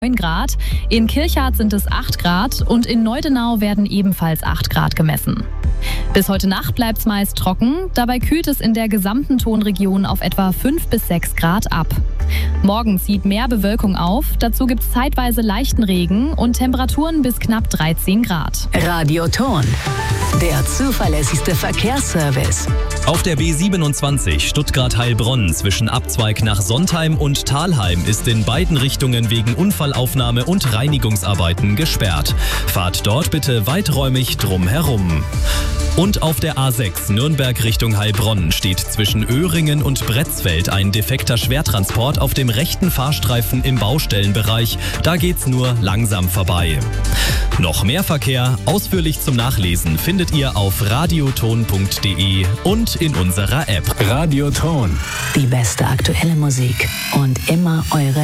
9 Grad. In Kirchhardt sind es 8 Grad und in Neudenau werden ebenfalls 8 Grad gemessen. Bis heute Nacht bleibt es meist trocken, dabei kühlt es in der gesamten Tonregion auf etwa 5 bis 6 Grad ab. Morgen zieht mehr Bewölkung auf, dazu gibt es zeitweise leichten Regen und Temperaturen bis knapp 13 Grad. Radio Ton, der zuverlässigste Verkehrsservice. Auf der B27 Stuttgart-Heilbronn zwischen Abzweig nach Sontheim und Thalheim ist in beiden Richtungen wegen Unfallaufnahme und Reinigungsarbeiten gesperrt. Fahrt dort bitte weiträumig drum herum. Und auf der A6 Nürnberg Richtung Heilbronn steht zwischen Öhringen und Bretzfeld ein defekter Schwertransport auf dem rechten Fahrstreifen im Baustellenbereich. Da geht's nur langsam vorbei. Noch mehr Verkehr, ausführlich zum Nachlesen, findet ihr auf radioton.de und in unserer App. Radio Ton. Die beste aktuelle Musik und immer eure